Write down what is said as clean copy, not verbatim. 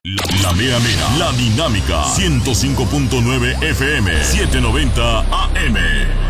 La mera mera, la dinámica, 105.9 FM, 790 AM.